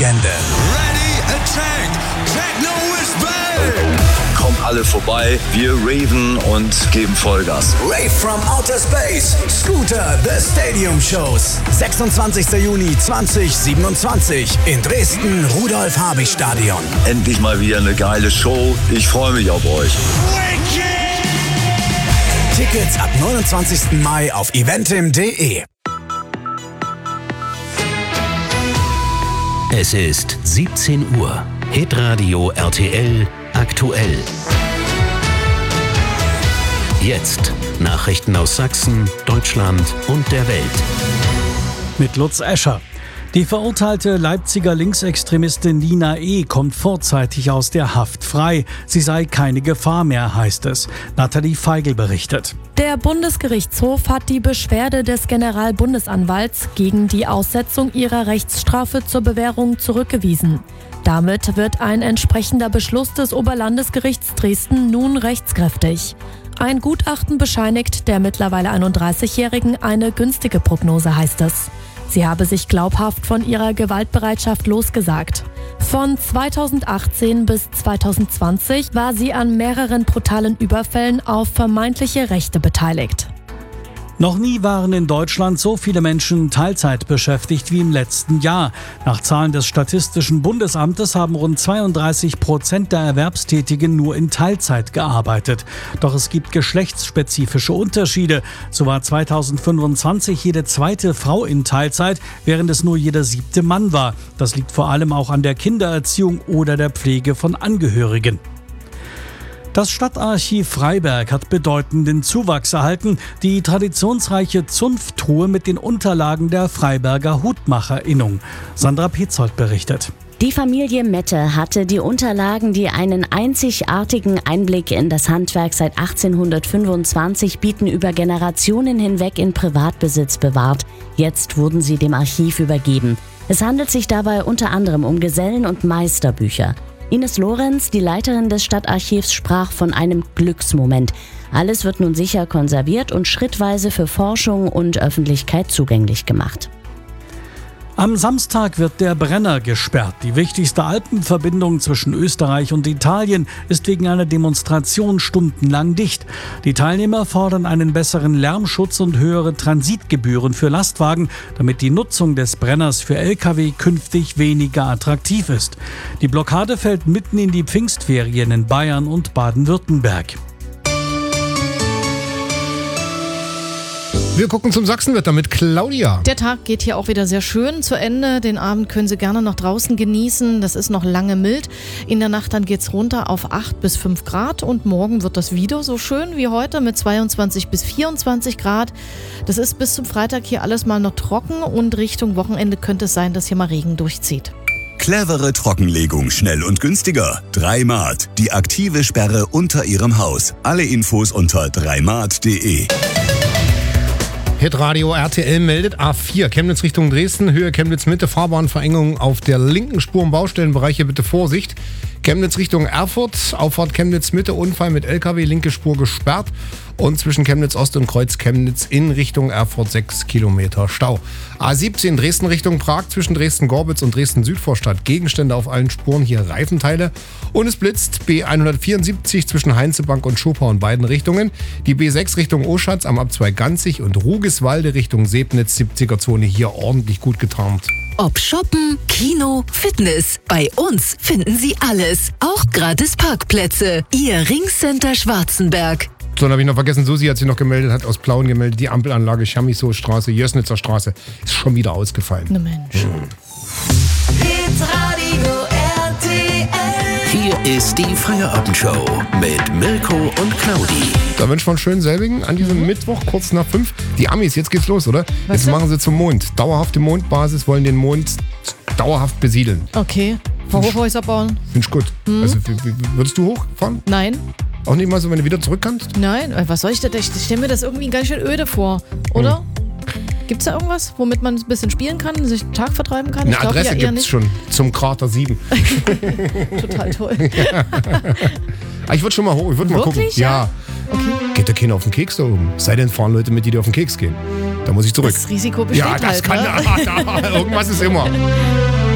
Legende. Ready, attack! Techno is back! Kommt alle vorbei, wir raven und geben Vollgas. Rave from Outer Space, Scooter, The Stadium Shows. 26. Juni 2027 in Dresden, Rudolf-Habich-Stadion. Endlich mal wieder eine geile Show. Ich freue mich auf euch. Tickets ab 29. Mai auf eventim.de. Es ist 17 Uhr. Hitradio RTL aktuell. Jetzt Nachrichten aus Sachsen, Deutschland und der Welt. Mit Lutz Escher. Die verurteilte Leipziger Linksextremistin Nina E. kommt vorzeitig aus der Haft frei. Sie sei keine Gefahr mehr, heißt es. Nathalie Feigl berichtet. Der Bundesgerichtshof hat die Beschwerde des Generalbundesanwalts gegen die Aussetzung ihrer Rechtsstrafe zur Bewährung zurückgewiesen. Damit wird ein entsprechender Beschluss des Oberlandesgerichts Dresden nun rechtskräftig. Ein Gutachten bescheinigt der mittlerweile 31-Jährigen eine günstige Prognose, heißt es. Sie habe sich glaubhaft von ihrer Gewaltbereitschaft losgesagt. Von 2018 bis 2020 war sie an mehreren brutalen Überfällen auf vermeintliche Rechte beteiligt. Noch nie waren in Deutschland so viele Menschen Teilzeit beschäftigt wie im letzten Jahr. Nach Zahlen des Statistischen Bundesamtes haben rund 32% der Erwerbstätigen nur in Teilzeit gearbeitet. Doch es gibt geschlechtsspezifische Unterschiede. So war 2025 jede zweite Frau in Teilzeit, während es nur jeder 7. Mann war. Das liegt vor allem auch an der Kindererziehung oder der Pflege von Angehörigen. Das Stadtarchiv Freiberg hat bedeutenden Zuwachs erhalten. Die traditionsreiche Zunfttruhe mit den Unterlagen der Freiberger HutmacherInnung. Sandra Petzold berichtet. Die Familie Mette hatte die Unterlagen, die einen einzigartigen Einblick in das Handwerk seit 1825 bieten, über Generationen hinweg in Privatbesitz bewahrt. Jetzt wurden sie dem Archiv übergeben. Es handelt sich dabei unter anderem um Gesellen- und Meisterbücher. Ines Lorenz, die Leiterin des Stadtarchivs, sprach von einem Glücksmoment. Alles wird nun sicher konserviert und schrittweise für Forschung und Öffentlichkeit zugänglich gemacht. Am Samstag wird der Brenner gesperrt. Die wichtigste Alpenverbindung zwischen Österreich und Italien ist wegen einer Demonstration stundenlang dicht. Die Teilnehmer fordern einen besseren Lärmschutz und höhere Transitgebühren für Lastwagen, damit die Nutzung des Brenners für Lkw künftig weniger attraktiv ist. Die Blockade fällt mitten in die Pfingstferien in Bayern und Baden-Württemberg. Wir gucken zum Sachsenwetter mit Claudia. Der Tag geht hier auch wieder sehr schön zu Ende. Den Abend können Sie gerne noch draußen genießen. Das ist noch lange mild. In der Nacht dann geht's runter auf 8 bis 5 Grad. Und morgen wird das wieder so schön wie heute mit 22 bis 24 Grad. Das ist bis zum Freitag hier alles mal noch trocken. Und Richtung Wochenende könnte es sein, dass hier mal Regen durchzieht. Clevere Trockenlegung, schnell und günstiger. 3Mart, die aktive Sperre unter Ihrem Haus. Alle Infos unter 3mart.de. Hitradio RTL meldet A4, Chemnitz Richtung Dresden, Höhe Chemnitz Mitte, Fahrbahnverengung auf der linken Spur im Baustellenbereich, hier bitte Vorsicht. Chemnitz Richtung Erfurt, Auffahrt Chemnitz Mitte, Unfall mit LKW, linke Spur gesperrt. Und zwischen Chemnitz Ost und Kreuz Chemnitz in Richtung Erfurt 6 Kilometer Stau. A17 Dresden Richtung Prag, zwischen Dresden-Gorbitz und Dresden-Südvorstadt. Gegenstände auf allen Spuren, hier Reifenteile. Und es blitzt B174 zwischen Heinzebank und Schopau in beiden Richtungen. Die B6 Richtung Oschatz am Ab2 Ganzig und Rugiswalde Richtung Sebnitz, 70er-Zone, hier ordentlich gut getarnt. Ob Shoppen, Kino, Fitness, bei uns finden Sie alles. Auch gratis Parkplätze. Ihr Ringcenter Schwarzenberg. So, dann habe ich noch vergessen, Susi hat sich noch gemeldet, hat aus Plauen gemeldet, die Ampelanlage Chamisso-Straße, Jößnitzer Straße ist schon wieder ausgefallen. Ne Mensch. Hier ist die Feierabendshow mit Mirko und Claudi. Da wünschen wir einen schönen selbigen an diesem Mittwoch, kurz nach 5. Die Amis, jetzt geht's los, oder? Jetzt machen sie zum Mond. Dauerhafte Mondbasis, wollen den Mond dauerhaft besiedeln. Okay. Hochhäuser bauen. Finde ich gut. Also, würdest du hochfahren? Nein. Auch nicht mal so, wenn du wieder zurück kannst? Nein, was soll ich da? Ich stelle mir das irgendwie ganz schön öde vor, oder? Gibt's da irgendwas, womit man ein bisschen spielen kann, sich den Tag vertreiben kann? Eine Adresse gibt's schon, zum Krater 7. Total toll. Ich würde schon mal hoch, ich würde mal gucken. Ja. Okay. Geht der keiner auf den Keks da oben? Sei denn, fahren Leute mit, die dir auf den Keks gehen. Da muss ich zurück. Das Risiko besteht ja, das halt, kann ne? Irgendwas ist immer.